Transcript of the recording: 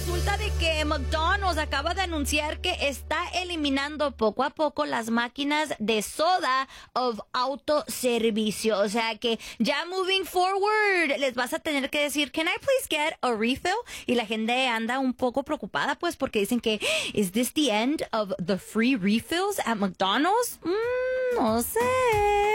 resulta de que McDonald's acaba de anunciar que está eliminando poco a poco las máquinas de soda of autoservicio. O sea que ya moving forward les vas a tener que decir, "Can I please get a refill?" Y la gente anda un poco preocupada pues porque dicen que, "Is this the end of the free refills at McDonald's?" No sé.